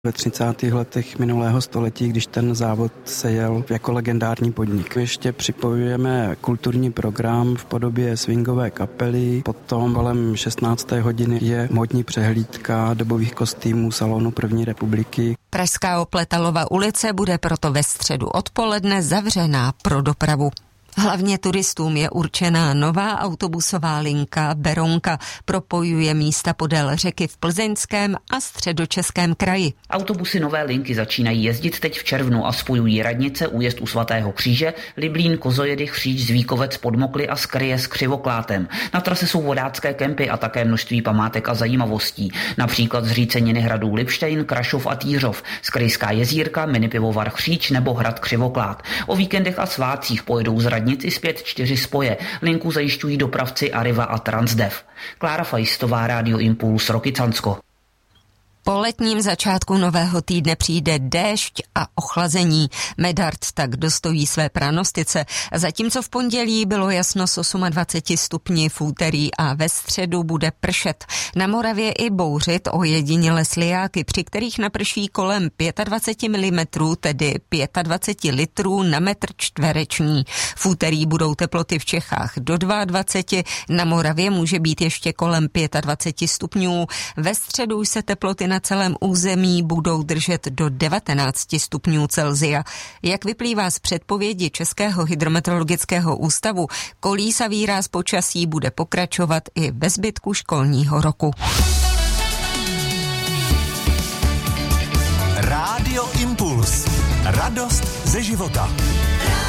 Ve 30. letech minulého století, když ten závod se jel jako legendární podnik. Ještě připojujeme kulturní program v podobě swingové kapely, potom kolem 16. hodiny je módní přehlídka dobových kostýmů salonu První republiky. Pražská Opletalova ulice bude proto ve středu odpoledne zavřená pro dopravu. Hlavně turistům je určená nová autobusová linka Berounka. Propojuje místa podél řeky v Plzeňském a Středočeském kraji. Autobusy nové linky začínají jezdit teď v červnu a spojují Radnice, Újezd u Svatého Kříže, Liblín, Kozojedy, Chříč, Zvíkovec, Podmokly a Skryje s Křivoklátem. Na trase jsou vodácké kempy a také množství památek a zajímavostí. Například zříceniny hradů Lipštejn, Krašov a Týřov, Skryjská jezírka, minipivovar Chříč nebo hrad Křivoklát. O víkendech a svátcích pojedou z Radnici zpět 4 spoje. Linku zajišťují dopravci Arriva a Transdev. Klára Fajstová, Rádio Impuls, Rokycansko. Po letním začátku nového týdne přijde déšť a ochlazení. Medard tak dostojí své pranostice. Zatímco v pondělí bylo jasno s 28 stupni, v úterý a ve středu bude pršet. Na Moravě i bouřit ojediněle slijáky, při kterých naprší kolem 25 mm, tedy 25 litrů na metr čtvereční. V úterý budou teploty v Čechách do 22, na Moravě může být ještě kolem 25 stupňů. Ve středu se teploty na celém území budou držet do 19 stupňů Celsia. Jak vyplývá z předpovědi Českého hydrometeorologického ústavu, kolísavý ráz počasí bude pokračovat i ve zbytku školního roku. Rádio Impuls. Radost ze života.